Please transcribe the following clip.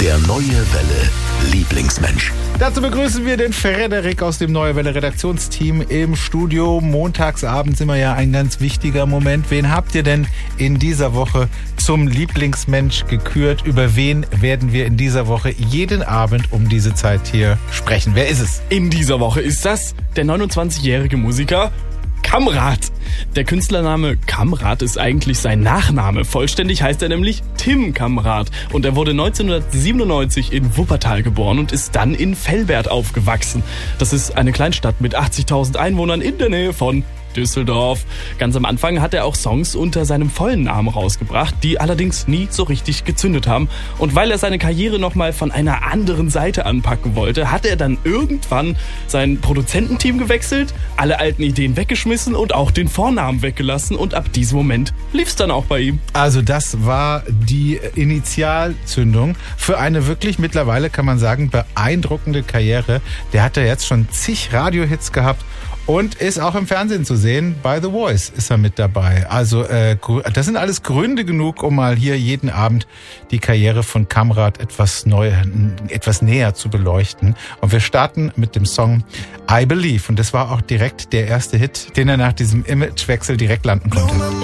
Der Neue Welle Lieblingsmensch. Dazu begrüßen wir den Frederik aus dem Neue Welle Redaktionsteam im Studio. Montagsabend sind wir ja ein ganz wichtiger Moment. Wen habt ihr denn in dieser Woche zum Lieblingsmensch gekürt? Über wen werden wir in dieser Woche jeden Abend um diese Zeit hier sprechen? Wer ist es? In dieser Woche ist das der 29-jährige Musiker Kamrat. Der Künstlername Kamrat ist eigentlich sein Nachname. Vollständig heißt er nämlich Tim Kamrat. Und er wurde 1997 in Wuppertal geboren und ist dann in Velbert aufgewachsen. Das ist eine Kleinstadt mit 80.000 Einwohnern in der Nähe von Düsseldorf. Ganz am Anfang hat er auch Songs unter seinem vollen Namen rausgebracht, die allerdings nie so richtig gezündet haben. Und weil er seine Karriere nochmal von einer anderen Seite anpacken wollte, hat er dann irgendwann sein Produzententeam gewechselt, alle alten Ideen weggeschmissen und auch den Vornamen weggelassen. Und ab diesem Moment lief's dann auch bei ihm. Also das war die Initialzündung für eine wirklich mittlerweile, kann man sagen, beeindruckende Karriere. Der hat ja jetzt schon zig Radiohits gehabt. Und ist auch im Fernsehen zu sehen. Bei The Voice ist er mit dabei. Also das sind alles Gründe genug, um mal hier jeden Abend die Karriere von Kamrat etwas näher zu beleuchten. Und wir starten mit dem Song I Believe. Und das war auch direkt der erste Hit, den er nach diesem Imagewechsel direkt landen konnte.